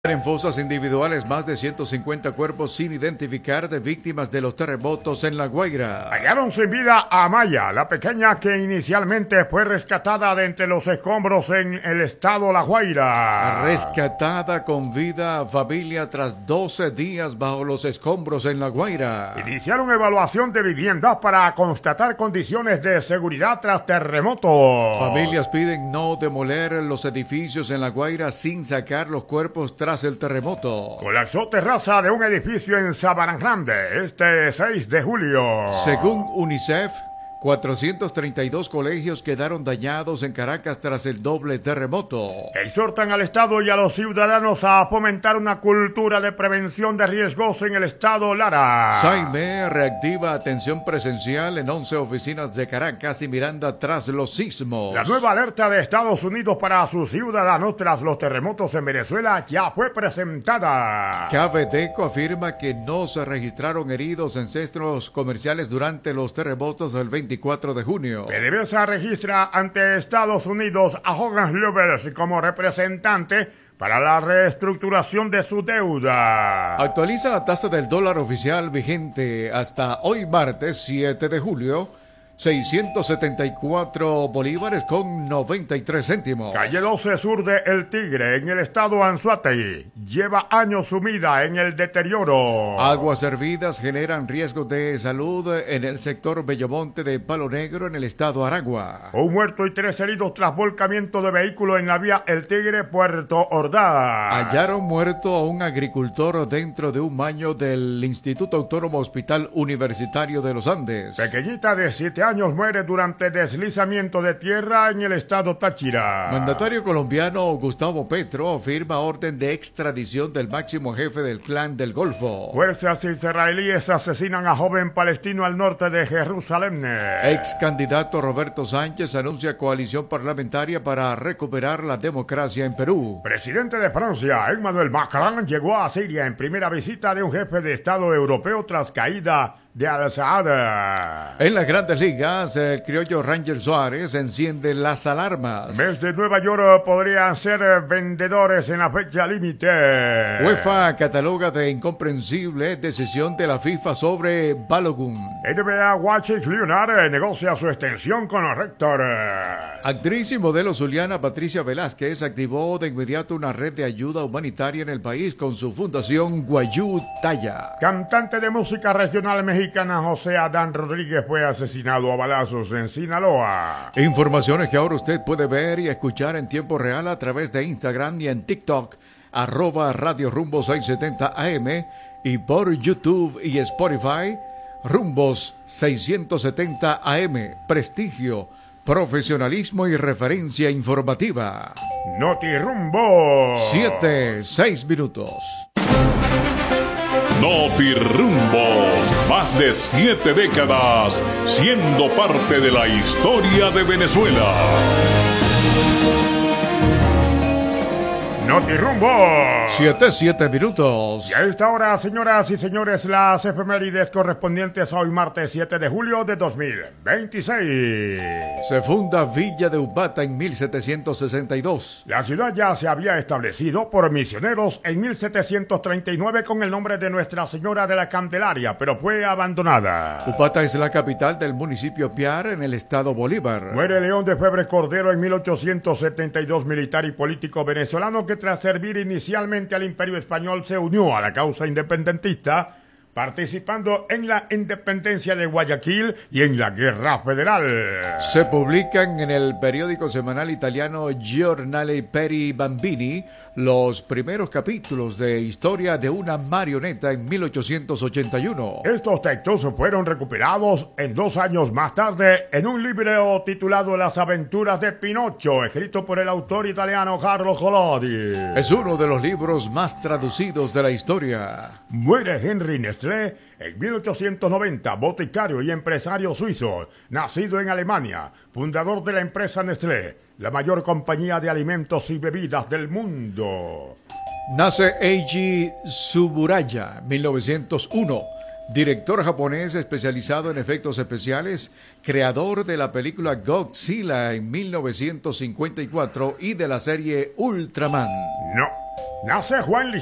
En fosas individuales, más de 150 cuerpos sin identificar de víctimas de los terremotos en La Guaira. Hallaron sin vida a Maya, la pequeña que inicialmente fue rescatada de entre los escombros en el estado La Guaira. Rescatada con vida familia tras 12 días bajo los escombros en La Guaira. Iniciaron evaluación de viviendas para constatar condiciones de seguridad tras terremoto. Familias piden no demoler los edificios en La Guaira sin sacar los cuerpos tras el terremoto. Colapsó terraza de un edificio en Sabana Grande este 6 de julio. Según UNICEF, 432 colegios quedaron dañados en Caracas tras el doble terremoto. Exhortan al Estado y a los ciudadanos a fomentar una cultura de prevención de riesgos en el estado Lara. SAIME reactiva atención presencial en 11 oficinas de Caracas y Miranda tras los sismos. La nueva alerta de Estados Unidos para sus ciudadanos tras los terremotos en Venezuela ya fue presentada. Cabedeco afirma que no se registraron heridos en centros comerciales durante los terremotos del 24 de junio. PDVSA registra ante Estados Unidos a Hogan Lovells como representante para la reestructuración de su deuda. Actualiza la tasa del dólar oficial vigente hasta hoy martes 7 de julio. 674 bolívares con 93 céntimos. Calle 12 sur de El Tigre, en el estado Anzoátegui. Lleva años sumida en el deterioro. Aguas hervidas generan riesgos de salud en el sector Bellomonte de Palo Negro, en el estado Aragua. Un muerto y 3 heridos tras volcamiento de vehículo en la vía El Tigre, Puerto Ordaz. Hallaron muerto a un agricultor dentro de un baño del Instituto Autónomo Hospital Universitario de los Andes. Pequeñita de 7 años muere durante deslizamiento de tierra en el estado Táchira. Mandatario colombiano Gustavo Petro firma orden de extradición del máximo jefe del Clan del Golfo. Fuerzas israelíes asesinan a joven palestino al norte de Jerusalén. Ex candidato Roberto Sánchez anuncia coalición parlamentaria para recuperar la democracia en Perú. Presidente de Francia, Emmanuel Macron, llegó a Siria en primera visita de un jefe de Estado europeo tras caída de Al-Assad. En las grandes ligas, el criollo Ranger Suárez enciende las alarmas. Mes de Nueva York podrían ser vendedores en la fecha límite. UEFA cataloga de incomprensible decisión de la FIFA sobre Balogun. NBA Watching Leonard negocia su extensión con los Rector. Actriz y modelo zuliana Patricia Velázquez activó de inmediato una red de ayuda humanitaria en el país con su fundación Guayú Talla. Cantante de música regional mexicana José Adán Rodríguez fue asesinado a balazos en Sinaloa. Informaciones que ahora usted puede ver y escuchar en tiempo real a través de Instagram y en TikTok, @Radio Rumbo 670 AM, y por YouTube y Spotify, Rumbos 670 AM, prestigio, profesionismo y referencia informativa. Noti Rumbo. 6 minutos. Noti Rumbos, más de 7 décadas siendo parte de la historia de Venezuela. Noti Rumbo. 7 minutos. Y a esta hora, señoras y señores, las efemérides correspondientes a hoy martes 7 de julio de 2026. Se funda Villa de Upata en 1762. La ciudad ya se había establecido por misioneros en 1739 con el nombre de Nuestra Señora de la Candelaria, pero fue abandonada. Upata es la capital del municipio Piar en el estado Bolívar. Muere León de Febres Cordero en 1872, militar y político venezolano que tras servir inicialmente al Imperio Español se unió a la causa independentista, participando en la independencia de Guayaquil y en la Guerra Federal. Se publican en el periódico semanal italiano Giornale Peri Bambini los primeros capítulos de Historia de una marioneta en 1881. Estos textos fueron recuperados en 2 años más tarde en un libro titulado Las aventuras de Pinocho, escrito por el autor italiano Carlo Collodi. Es uno de los libros más traducidos de la historia. Muere Henry Nestlé en 1890, boticario y empresario suizo, nacido en Alemania, fundador de la empresa Nestlé, la mayor compañía de alimentos y bebidas del mundo. Nace Eiji Tsuburaya, 1901, director japonés especializado en efectos especiales, creador de la película Godzilla en 1954 y de la serie Ultraman. No. nace Juan